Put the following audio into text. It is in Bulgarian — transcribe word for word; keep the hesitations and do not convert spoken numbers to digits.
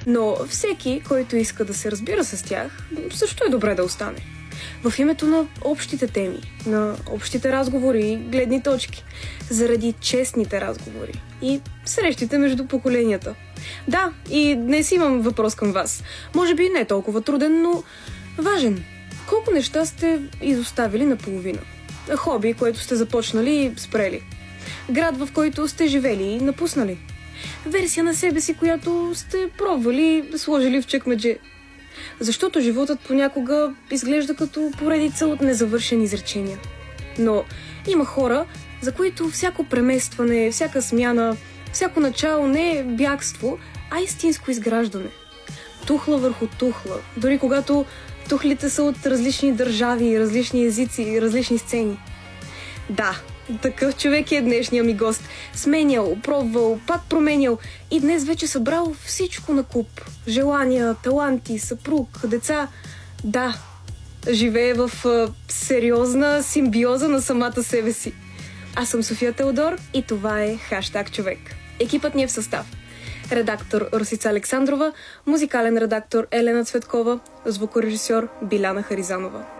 Но всеки, който иска да се разбира с тях, също е добре да остане. В името на общите теми, на общите разговори и гледни точки, заради честните разговори и срещите между поколенията. Да, и днес имам въпрос към вас. Може би не толкова труден, но важен. Колко неща сте изоставили наполовина? Хоби, което сте започнали и спрели. Град, в който сте живели и напуснали. Версия на себе си, която сте пробвали и сложили в чекмедже. Защото животът понякога изглежда като поредица от незавършени изречения. Но има хора, за които всяко преместване, всяка смяна, всяко начало не е бягство, а истинско изграждане. Тухла върху тухла, дори когато тухлите са от различни държави, различни езици, различни сцени. Да, такъв човек е днешния ми гост. Сменял, пробвал, пак променял и днес вече събрал всичко на куп. Желания, таланти, съпруг, деца. Да, живее в а, сериозна симбиоза на самата себе си. Аз съм София Теодор и това е Хаштаг човек. Екипът ни е в състав. Редактор Росица Александрова, музикален редактор Елена Цветкова, звукорежисьор Биляна Харизанова.